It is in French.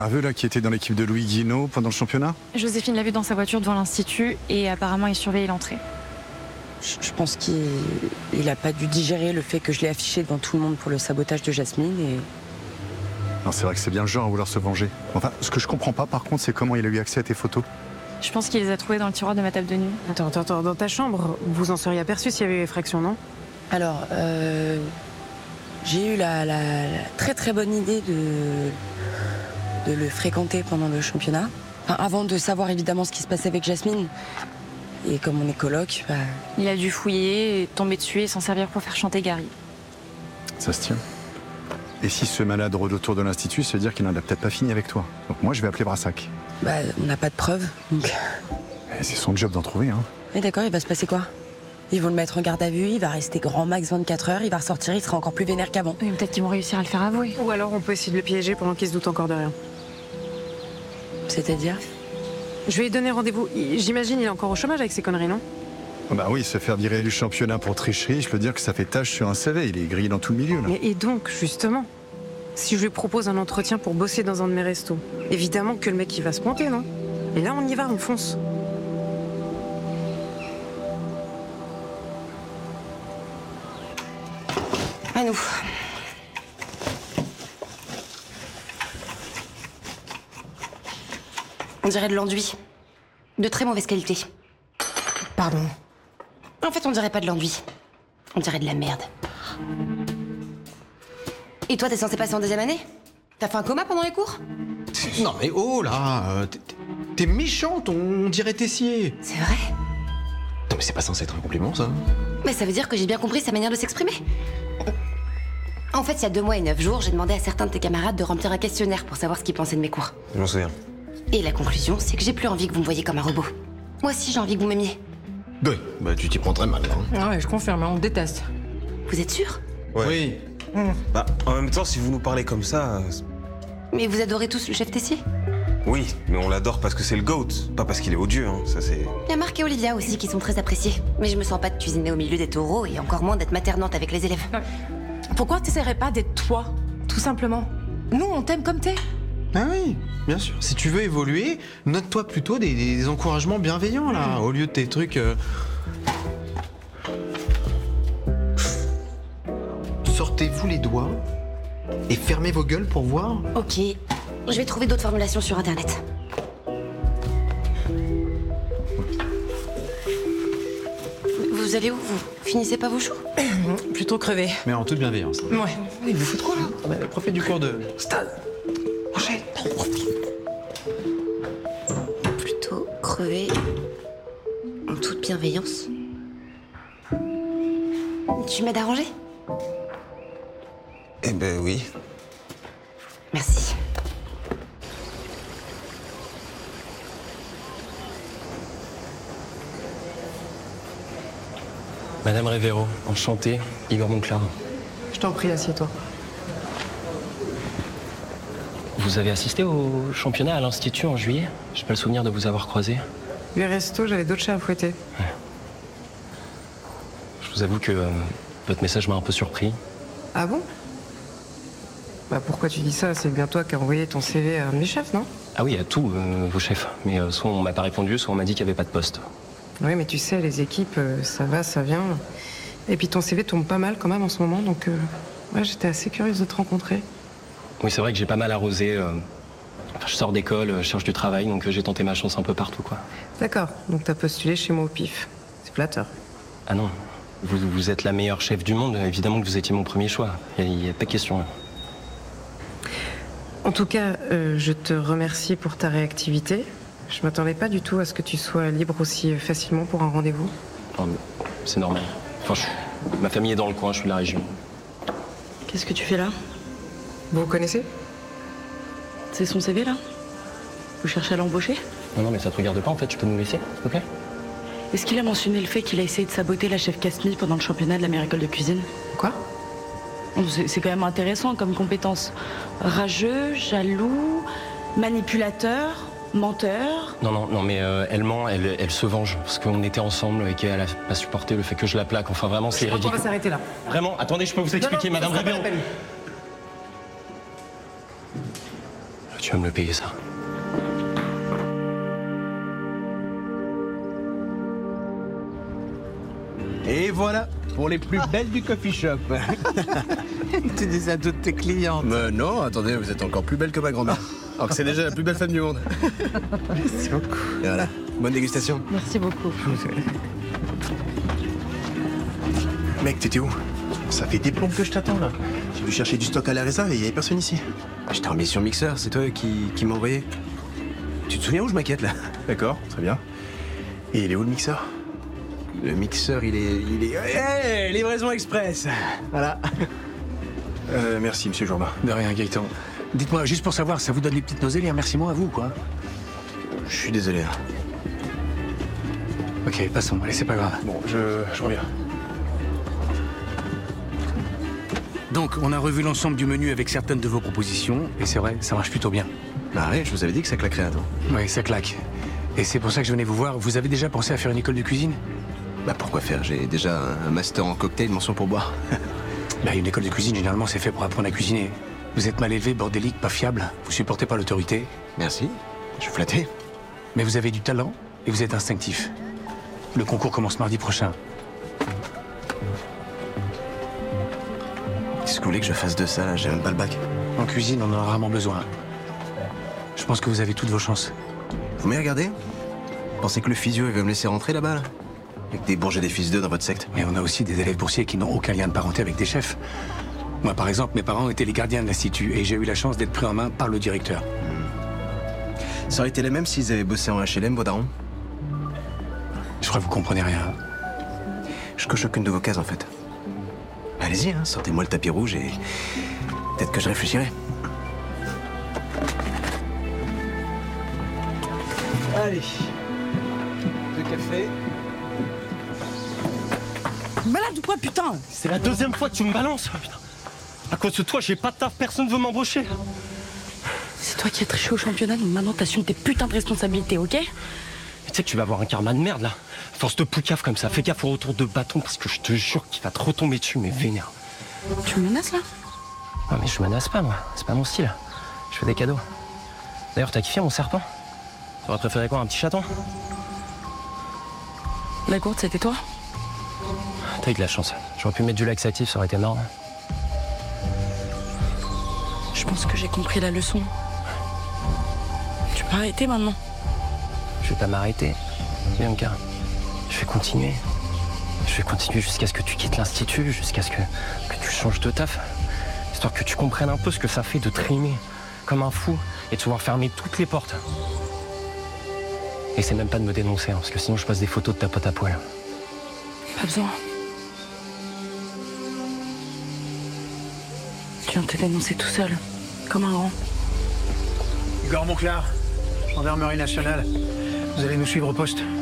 Hervé, là, qui était dans l'équipe de Louis Guinaud pendant le championnat? Joséphine l'a vu dans sa voiture devant l'Institut et apparemment il surveillait l'entrée. Je pense qu'il a pas dû digérer le fait que je l'ai affiché devant tout le monde pour le sabotage de Jasmine et... Non, c'est vrai que c'est bien le genre à vouloir se venger. Enfin, ce que je comprends pas, par contre, c'est comment il a eu accès à tes photos. Je pense qu'il les a trouvées dans le tiroir de ma table de nuit. Attends, dans ta chambre, vous en seriez aperçu s'il y avait eu effraction, non? Alors, j'ai eu la très très bonne idée de le fréquenter pendant le championnat. Enfin, avant de savoir évidemment ce qui se passait avec Jasmine. Et comme on est coloc, bah... Il a dû fouiller, tomber dessus et s'en servir pour faire chanter Gary. Ça se tient. Et si ce malade rôde autour de l'Institut, ça veut dire qu'il n'en a peut-être pas fini avec toi. Donc moi, je vais appeler Brassac. Bah, on n'a pas de preuves, donc... C'est son job d'en trouver, hein. Et d'accord, il va se passer quoi? Ils vont le mettre en garde à vue, il va rester grand max 24 heures, il va ressortir, il sera encore plus vénère qu'avant. Oui, peut-être qu'ils vont réussir à le faire avouer. Ou alors on peut essayer de le piéger pendant qu'il se doute encore de rien. C'est-à-dire? Je vais lui donner rendez-vous. J'imagine il est encore au chômage avec ses conneries, non? Bah oui, se faire virer du championnat pour tricherie, je peux dire que ça fait tache sur un CV. Il est grillé dans tout le milieu, là. Et donc, justement, si je lui propose un entretien pour bosser dans un de mes restos, évidemment que le mec il va se pointer, non? Et là on y va, on fonce. À nous. On dirait de l'enduit. De très mauvaise qualité. Pardon. En fait, on dirait pas de l'enduit. On dirait de la merde. Et toi, t'es censé passer en deuxième année? T'as fait un coma pendant les cours? Non mais oh là, t'es méchante, on dirait Tessier. C'est vrai? Non mais c'est pas censé être un compliment ça. Mais ça veut dire que j'ai bien compris sa manière de s'exprimer. En fait, il y a 2 mois et 9 jours, j'ai demandé à certains de tes camarades de remplir un questionnaire pour savoir ce qu'ils pensaient de mes cours. Je m'en souviens. Et la conclusion, c'est que j'ai plus envie que vous me voyiez comme un robot. Moi aussi, j'ai envie que vous m'aimiez. Oui, bah tu t'y prends très mal là. Ah ouais, je confirme, on déteste. Vous êtes sûr? Ouais. Oui. Bah en même temps, si vous nous parlez comme ça... Mais vous adorez tous le chef Tessier? Oui, mais on l'adore parce que c'est le GOAT, pas parce qu'il est odieux, hein. Ça c'est... Il y a Marc et Olivia aussi qui sont très appréciés. Mais je me sens pas de cuisiner au milieu des taureaux et encore moins d'être maternante avec les élèves. Pourquoi t'essaierais pas d'être toi, tout simplement? Nous, on t'aime comme t'es. Ah oui, bien sûr. Si tu veux évoluer, note-toi plutôt des encouragements bienveillants là, au lieu de tes trucs... Sortez-vous les doigts et fermez vos gueules pour voir. Ok, je vais trouver d'autres formulations sur Internet. Vous allez où? Vous finissez pas vos choux? Plutôt crevé. Mais en toute bienveillance. Ouais. Il vous fout quoi là? Profite du cours de... Stade. Enchaîne. Plutôt crevé. En toute bienveillance. Tu m'aides à ranger? Eh ben oui. Merci. Madame Révéro, enchanté, Igor Monclar. Je t'en prie, assieds-toi. Vous avez assisté au championnat à l'Institut en juillet? J'ai pas le souvenir de vous avoir croisé. Les restos, j'avais d'autres chats à fouetter. Je vous avoue que votre message m'a un peu surpris. Ah bon? Bah pourquoi tu dis ça? C'est bien toi qui as envoyé ton CV à un de mes chefs, non? Ah oui, à tous vos chefs. Mais soit on m'a pas répondu, soit on m'a dit qu'il n'y avait pas de poste. Oui, mais tu sais, les équipes, ça va, ça vient. Et puis ton CV tombe pas mal quand même en ce moment, donc ouais, j'étais assez curieuse de te rencontrer. Oui, c'est vrai que j'ai pas mal arrosé. Enfin, je sors d'école, je cherche du travail, donc j'ai tenté ma chance un peu partout, quoi. D'accord, donc t'as postulé chez moi au pif. C'est flatteur. Ah non, vous êtes la meilleure chef du monde, évidemment que vous étiez mon premier choix. Il n'y a pas de question. En tout cas, je te remercie pour ta réactivité. Je m'attendais pas du tout à ce que tu sois libre aussi facilement pour un rendez-vous. Non, mais c'est normal. Enfin, ma famille est dans le coin, je suis de la région. Qu'est-ce que tu fais là? Vous vous connaissez? C'est son CV là? Vous cherchez à l'embaucher? Non, mais ça te regarde pas en fait, tu peux nous laisser, s'il te plaît? Est-ce qu'il a mentionné le fait qu'il a essayé de saboter la chef Casmi pendant le championnat de l'Amérique de cuisine? Quoi? C'est quand même intéressant comme compétence. Rageux, jaloux, manipulateur, menteur. Non, mais elle ment, elle se venge. Parce qu'on était ensemble et qu'elle a pas supporté le fait que je la plaque. Enfin, vraiment, c'est On ridicule. va s'arrêter là. Vraiment, attendez, je peux vous expliquer, Non, Madame ça sera pas Révéro. la peine. Tu Tu vas me le payer, ça. Et voilà, pour les plus belles du coffee shop. Tu dis à toutes tes clientes. Mais non, attendez, vous êtes encore plus belle que ma grand-mère. Alors que c'est déjà la plus belle femme du monde. Merci beaucoup. Et voilà, bonne dégustation. Merci beaucoup. Mec, t'étais où? Ça fait des plombes que je t'attends, là. J'ai dû chercher du stock à la réserve et il y avait personne ici. J'étais en mission mixeur, c'est toi qui m'as envoyé. Tu te souviens où je maquette, là? D'accord, très bien. Et il est où, le mixeur? Le mixeur, il est... Hey, livraison express. Voilà. Merci, monsieur Jourdain. De rien, Gaëtan. Dites-moi, juste pour savoir, ça vous donne des petites nausées, les remerciements à vous, quoi? Je suis désolé. Ok, passons, allez, c'est pas grave. Bon, je reviens. Donc, on a revu l'ensemble du menu avec certaines de vos propositions, et c'est vrai, ça marche plutôt bien. Bah ouais, je vous avais dit que ça claquerait à toi. Oui, ça claque. Et c'est pour ça que je venais vous voir. Vous avez déjà pensé à faire une école de cuisine? Bah pourquoi faire? J'ai déjà un master en cocktail, mention pour boire. Bah, une école de cuisine, généralement, c'est fait pour apprendre à cuisiner. Vous êtes mal élevé, bordélique, pas fiable, vous supportez pas l'autorité. Merci, je suis flatté. Mais vous avez du talent et vous êtes instinctif. Le concours commence mardi prochain. Qu'est-ce que vous voulez que je fasse de ça? J'ai même pas le bac. En cuisine, on en a rarement besoin. Je pense que vous avez toutes vos chances. Vous m'avez regardé? Pensez que le physio il va me laisser rentrer là-bas, là? Avec des bourges et des fils d'eux dans votre secte? Mais on a aussi des élèves boursiers qui n'ont aucun lien de parenté avec des chefs. Moi, par exemple, mes parents étaient les gardiens de l'institut et j'ai eu la chance d'être pris en main par le directeur. Ça aurait été les mêmes s'ils avaient bossé en HLM, vos darons? Je crois que vous comprenez rien. Je coche aucune de vos cases, en fait. Allez-y, hein, sortez-moi le tapis rouge et... peut-être que je réfléchirai. Allez. Deux cafés. Malade ou quoi, putain? C'est la deuxième fois que tu me balances. Oh, putain. À cause de toi, j'ai pas de taf, personne veut m'embaucher. C'est toi qui as triché au championnat, donc maintenant t'assumes tes putains de responsabilités, ok? Mais tu sais que tu vas avoir un karma de merde, là. Force de poucave comme ça, fais gaffe au retour de bâton, parce que je te jure qu'il va te retomber dessus, mais vénère. Tu me menaces, là? Non mais je menace pas, moi. C'est pas mon style. Je fais des cadeaux. D'ailleurs, t'as kiffé mon serpent? T'aurais préféré quoi, un petit chaton? La gourde, c'était toi? T'as eu de la chance. J'aurais pu mettre du laxatif, ça aurait été marrant. Je pense que j'ai compris la leçon. Tu peux arrêter maintenant. Je vais pas m'arrêter, Bianca. Je vais continuer. Je vais continuer jusqu'à ce que tu quittes l'institut, jusqu'à ce que tu changes de taf. Histoire que tu comprennes un peu ce que ça fait de trimer comme un fou et de se voir fermer toutes les portes. Et c'est même pas de me dénoncer, hein, parce que sinon je passe des photos de ta pote à poil. Pas besoin. Tu viens de te dénoncer tout seul, comme un grand. Igor Monclar, gendarmerie nationale. Vous allez nous suivre au poste.